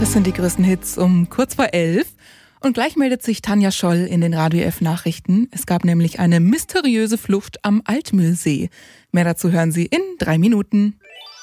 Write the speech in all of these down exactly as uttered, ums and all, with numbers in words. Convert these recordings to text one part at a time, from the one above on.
Das sind die größten Hits um kurz vor elf. Und gleich meldet sich Tanja Scholl in den Radio F Nachrichten. Es gab nämlich eine mysteriöse Flucht am Altmühlsee. Mehr dazu hören Sie in drei Minuten.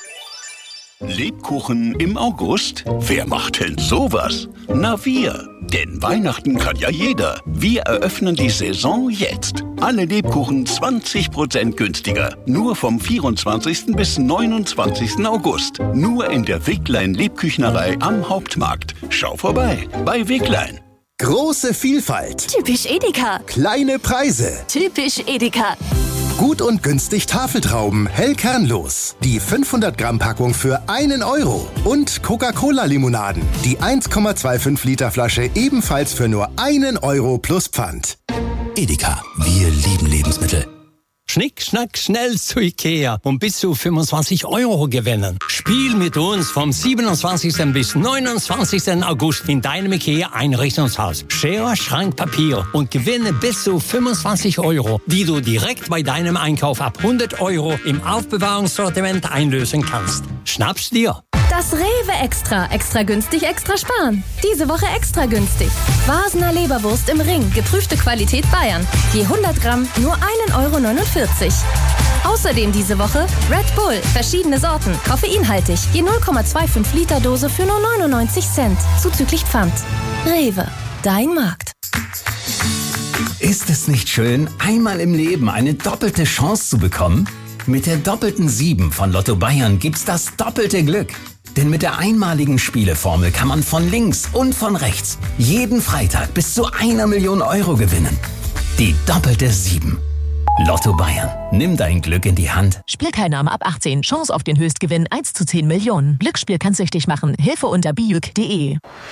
Lebkuchen im August? Wer macht denn sowas? Na wir. Denn Weihnachten kann ja jeder. Wir eröffnen die Saison jetzt. Alle Lebkuchen zwanzig Prozent günstiger. Nur vom vierundzwanzigsten bis neunundzwanzigsten August. Nur in der Weglein Lebküchnerei am Hauptmarkt. Schau vorbei bei Weglein. Große Vielfalt. Typisch Edeka. Kleine Preise. Typisch Edeka. Gut und günstig Tafeltrauben, hell kernlos. Die fünfhundert Gramm Packung für einen Euro. Und Coca-Cola-Limonaden. Die eins Komma fünfundzwanzig Liter Flasche ebenfalls für nur einen Euro plus Pfand. Edeka, wir lieben Lebensmittel. Schnick, schnack, schnell zu Ikea und bis zu fünfundzwanzig Euro gewinnen. Spiel mit uns vom siebenundzwanzigsten bis neunundzwanzigsten August in deinem Ikea-Einrichtungshaus. Schere, Schrank, Papier und gewinne bis zu fünfundzwanzig Euro, die du direkt bei deinem Einkauf ab hundert Euro im Aufbewahrungssortiment einlösen kannst. Schnapp's dir! Das Rewe Extra. Extra günstig, extra sparen. Diese Woche extra günstig. Vasener Leberwurst im Ring. Geprüfte Qualität Bayern. Je hundert Gramm nur ein Euro neunundvierzig. Außerdem diese Woche Red Bull. Verschiedene Sorten. Koffeinhaltig. Je null Komma fünfundzwanzig Liter Dose für nur neunundneunzig Cent. Zuzüglich Pfand. Rewe. Dein Markt. Ist es nicht schön, einmal im Leben eine doppelte Chance zu bekommen? Mit der doppelten sieben von Lotto Bayern gibt's das doppelte Glück. Denn mit der einmaligen Spieleformel kann man von links und von rechts jeden Freitag bis zu einer Million Euro gewinnen. Die doppelte sieben. Lotto Bayern. Nimm dein Glück in die Hand. Spielteilnahme ab achtzehn. Chance auf den Höchstgewinn eins zu zehn Millionen. Glücksspiel kann süchtig machen. Hilfe unter bijuk punkt de.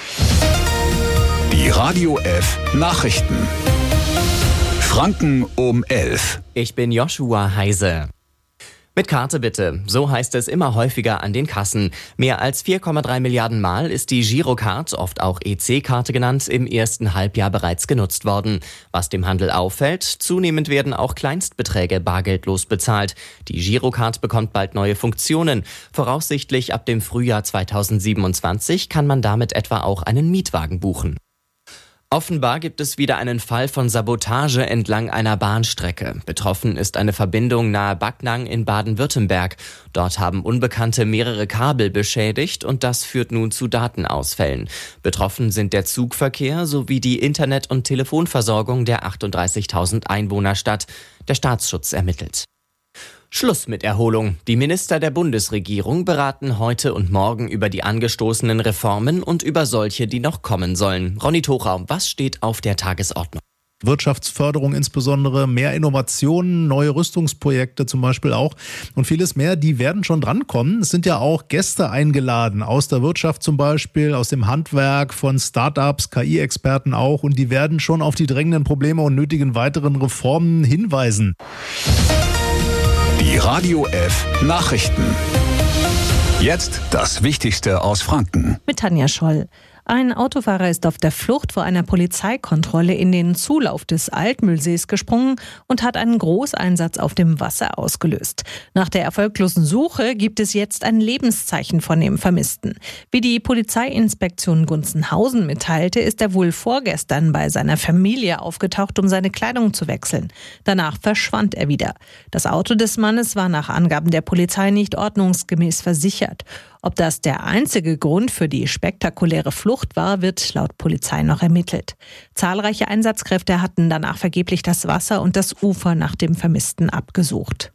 Die Radio F Nachrichten. Franken um elf. Ich bin Joshua Heise. Mit Karte bitte. So heißt es immer häufiger an den Kassen. Mehr als vier Komma drei Milliarden Mal ist die Girocard, oft auch E C-Karte genannt, im ersten Halbjahr bereits genutzt worden. Was dem Handel auffällt, zunehmend werden auch Kleinstbeträge bargeldlos bezahlt. Die Girocard bekommt bald neue Funktionen. Voraussichtlich ab dem Frühjahr zweitausendsiebenundzwanzig kann man damit etwa auch einen Mietwagen buchen. Offenbar gibt es wieder einen Fall von Sabotage entlang einer Bahnstrecke. Betroffen ist eine Verbindung nahe Backnang in Baden-Württemberg. Dort haben Unbekannte mehrere Kabel beschädigt und das führt nun zu Datenausfällen. Betroffen sind der Zugverkehr sowie die Internet- und Telefonversorgung der achtunddreißigtausend Einwohnerstadt. Der Staatsschutz ermittelt. Schluss mit Erholung. Die Minister der Bundesregierung beraten heute und morgen über die angestoßenen Reformen und über solche, die noch kommen sollen. Ronny Tochau, was steht auf der Tagesordnung? Wirtschaftsförderung insbesondere, mehr Innovationen, neue Rüstungsprojekte zum Beispiel auch und vieles mehr, die werden schon drankommen. Es sind ja auch Gäste eingeladen, aus der Wirtschaft zum Beispiel, aus dem Handwerk, von Start-ups, K I-Experten auch und die werden schon auf die drängenden Probleme und nötigen weiteren Reformen hinweisen. Die Radio F Nachrichten. Jetzt das Wichtigste aus Franken. Mit Tanja Scholl. Ein Autofahrer ist auf der Flucht vor einer Polizeikontrolle in den Zulauf des Altmühlsees gesprungen und hat einen Großeinsatz auf dem Wasser ausgelöst. Nach der erfolglosen Suche gibt es jetzt ein Lebenszeichen von dem Vermissten. Wie die Polizeiinspektion Gunzenhausen mitteilte, ist er wohl vorgestern bei seiner Familie aufgetaucht, um seine Kleidung zu wechseln. Danach verschwand er wieder. Das Auto des Mannes war nach Angaben der Polizei nicht ordnungsgemäß versichert. Ob das der einzige Grund für die spektakuläre Flucht war, wird laut Polizei noch ermittelt. Zahlreiche Einsatzkräfte hatten danach vergeblich das Wasser und das Ufer nach dem Vermissten abgesucht.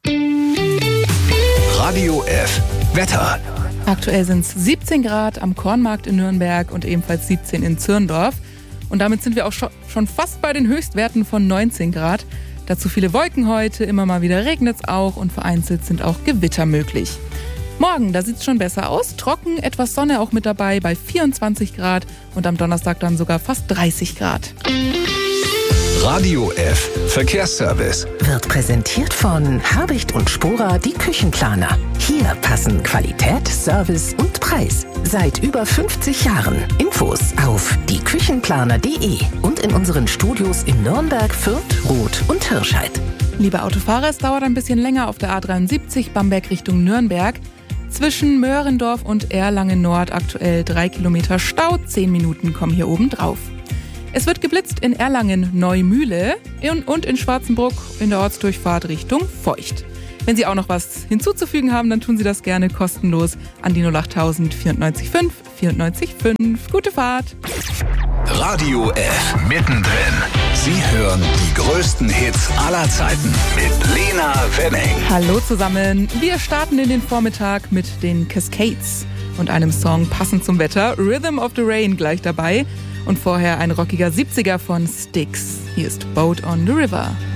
Radio F Wetter. Aktuell sind es siebzehn Grad am Kornmarkt in Nürnberg und ebenfalls siebzehn in Zürndorf. Und damit sind wir auch schon fast bei den Höchstwerten von neunzehn Grad. Dazu viele Wolken heute, immer mal wieder regnet es auch und vereinzelt sind auch Gewitter möglich. Morgen, da sieht es schon besser aus. Trocken, etwas Sonne auch mit dabei bei vierundzwanzig Grad und am Donnerstag dann sogar fast dreißig Grad. Radio F Verkehrsservice Wird präsentiert von Habicht und Spora, die Küchenplaner. Hier passen Qualität, Service und Preis. Seit über fünfzig Jahren. Infos auf die küchenplaner punkt de und in unseren Studios in Nürnberg, Fürth, Roth und Hirscheid. Liebe Autofahrer, es dauert ein bisschen länger auf der A dreiundsiebzig Bamberg Richtung Nürnberg. Zwischen Möhrendorf und Erlangen-Nord aktuell drei Kilometer Stau, zehn Minuten kommen hier oben drauf. Es wird geblitzt in Erlangen-Neumühle und in Schwarzenbruck in der Ortsdurchfahrt Richtung Feucht. Wenn Sie auch noch was hinzuzufügen haben, dann tun Sie das gerne kostenlos an die null acht tausend vierundneunzig fünf vierundneunzig fünf. Gute Fahrt! Radio F mittendrin. Sie hören die größten Hits aller Zeiten mit Lena Wenning. Hallo zusammen. Wir starten in den Vormittag mit den Cascades und einem Song passend zum Wetter, Rhythm of the Rain gleich dabei. Und vorher ein rockiger siebziger von Styx. Hier ist Boat on the River.